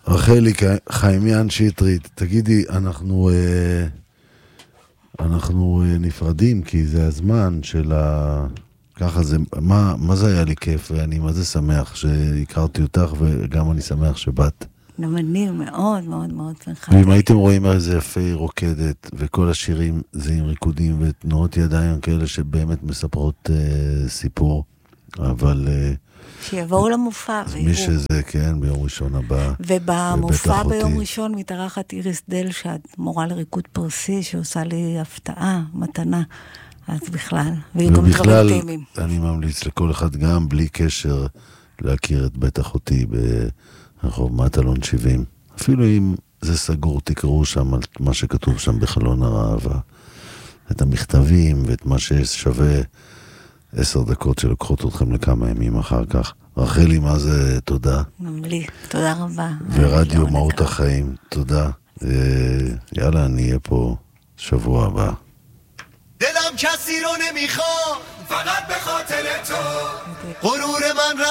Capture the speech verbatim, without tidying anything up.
רחלי חיימיאן שטרית, תגידי, אנחנו אנחנו נפרדים, כי זה הזמן של ה... ככה זה, מה, מה זה היה לי כיף, ואני מה זה שמח שהכרתי אותך, וגם אני שמח שבאת. גם אני מאוד מאוד מאוד שמחה. ואם הייתם רואים איזה יפה היא רוקדת, וכל השירים זה עם ריקודים ותנועות ידיים כאלה שבאמת מספרות אה, סיפור, אבל... אה, שיבואו למופע. מי שזה, כן, ביום ראשון הבא. ובמופע ביום ראשון מתארחת איריס דלשד, מורה לריקוד פרסי, שעושה לי הפתעה, מתנה. אז בכלל, ובכלל, אני ממליץ לכל אחד גם, בלי קשר, להכיר את בית אחותי ברחוב מטלון שבעים. אפילו אם זה סגור, תקראו שם על מה שכתוב שם בחלון הראווה. את המכתבים ואת מה ששווה עשר דקות שלוקחות אתכם לכמה ימים אחר כך. רחלי, מה זה תודה? גם לי, תודה רבה. ורדיו מהות החיים, תודה. יאללה, אני אהיה פה שבוע הבא. دلم کسی رو نمیخواد فقط به خاطر تو غرور من